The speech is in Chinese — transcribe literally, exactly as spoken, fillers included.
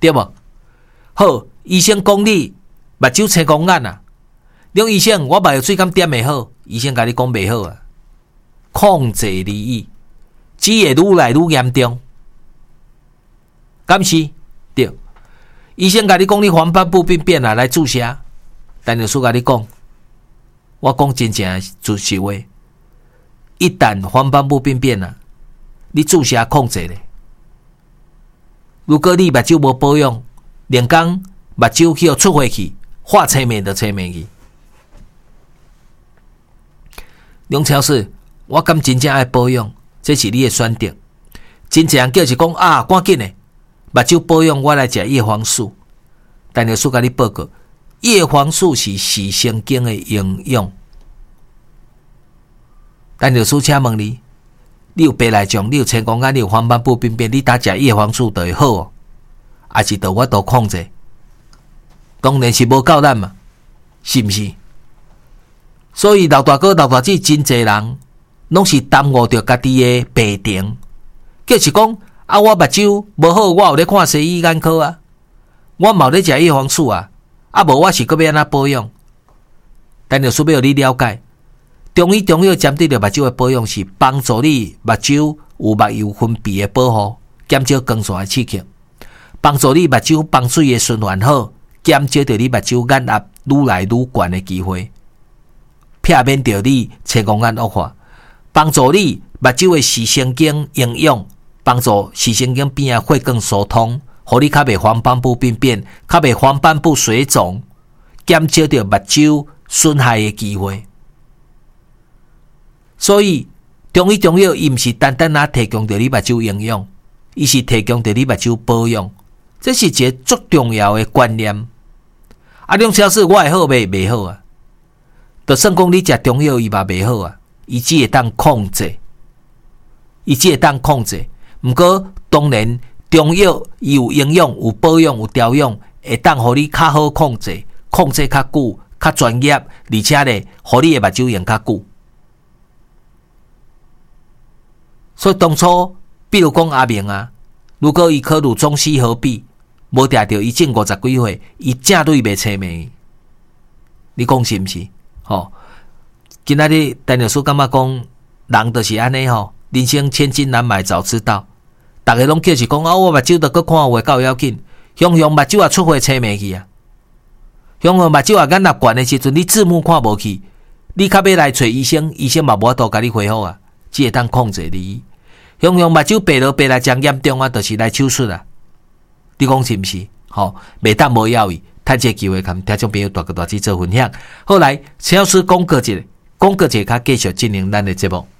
对无？好，医生讲你目睭青光眼啊，梁医生，我目药水敢点袂好？医生甲你讲袂好啊，控制而已，只会愈来愈严重。敢是？对，医生甲你讲你黄斑部病变啊，来注射。陈律师甲你讲，我讲真正的实话，一旦黄斑部病变啊，你注射控制咧。如果你目睭无保养，连工目睭去出火去，化青面就青面去。梁超市，我敢真正爱保养，这是你的选择。真正叫是讲啊，赶紧的，目睭保养，我来食叶黄素。陈律师甲你报告，叶黄素是视神经的营养。陈律师，请问你，你有白内障，你有青光眼，你有黄斑部病变，你打食叶黄素就会好哦，还是着我都控制？当然是无够咱嘛，是毋是？所以老大哥、老大姐真侪人拢是耽误着家己的病情，就是讲啊，我目睭无好，我有咧看西医眼科啊，我嘛有咧食叶黄素啊，啊无我是搁要安怎保养？但就需要你了解。中医中药针对着目睭的保养是帮助你目睭有目油分泌的保护，减少光线的刺激，帮助你目睭帮水的循环好，减少着你目睭眼压愈来愈悬的机会，避免着你青光眼恶化，帮助你目睭的视神经营养，帮助视神经边啊血管疏通，互你较袂黄斑部病变，较袂黄斑部水肿，减少着目睭损害的机会。所以中医中药伊毋是单单啊提供着你目睭营养，伊是提供着你目睭保养，这是一个足重要的观念。啊，梁超市我会好袂袂好啊？就算讲你食中药伊嘛袂好啊，伊只会当控制，伊只会当控制。毋过当然中药伊有营养、有保养、有调养，会当互你较好控制，控制较久、较专业，而且咧，互你的目睭用较久。所以当初，比如讲阿明啊，如果伊考入中西合璧，无定着伊种五十几岁，伊正对袂青面。你讲是毋是？吼、哦，今仔日陈律师感觉讲，人就是安尼吼，人生千金难买早知道。逐个拢叫是讲啊，我目睭都搁看话够要紧，雄雄目睭也出火青面去啊，雄雄目睭也眼压悬的时阵，你字幕看无去，你较要来找医生，医生嘛无法度甲你恢复啊。只会当控制你，雄雄目睭白落白来真严重啊，就是来手术啊。你讲是毋是？吼、哦，袂当无要伊，趁这个机会跟听众朋友大哥大姐做分享。后来，陈老师讲过一个，讲过一个，较继续进行咱的节目。